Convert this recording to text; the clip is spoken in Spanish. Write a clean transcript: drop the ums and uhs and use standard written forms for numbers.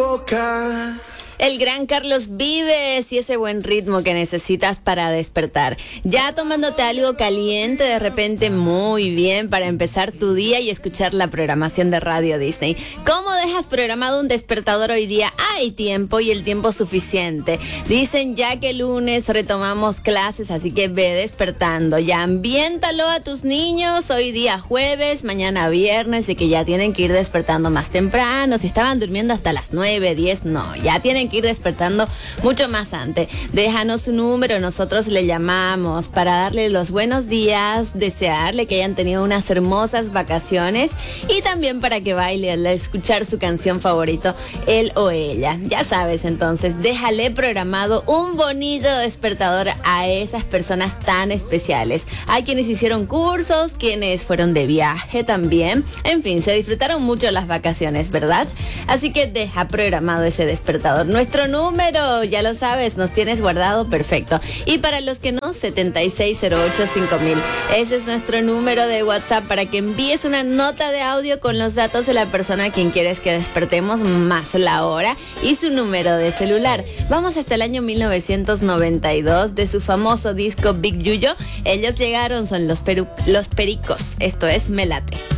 boca. El gran Carlos Vives y ese buen ritmo que necesitas para despertar. Ya tomándote algo caliente de repente, muy bien para empezar tu día y escuchar la programación de Radio Disney. ¿Cómo dejas programado un despertador hoy día? Hay tiempo y el tiempo suficiente. Dicen ya que el lunes retomamos clases, así que ve despertando. Ya ambiéntalo a tus niños hoy día jueves, mañana viernes, y que ya tienen que ir despertando más temprano. Si estaban durmiendo hasta las 9, 10, no, ya tienen que ir despertando mucho más antes. Déjanos su número, nosotros le llamamos para darle los buenos días, desearle que hayan tenido unas hermosas vacaciones y también para que baile al escuchar su canción favorito, él o ella. Ya sabes, entonces, déjale programado un bonito despertador a esas personas tan especiales. Hay quienes hicieron cursos, quienes fueron de viaje también. En fin, se disfrutaron mucho las vacaciones, ¿verdad? Así que deja programado ese despertador. Nuestro número, ya lo sabes, nos tienes guardado, perfecto. Y para los que no, 76085000. Ese es nuestro número de WhatsApp para que envíes una nota de audio con los datos de la persona a quien quieres que despertemos, más la hora y su número de celular. Vamos hasta el año 1992 de su famoso disco Big Yuyo. Ellos llegaron, son los Pericos. Esto es Me Late.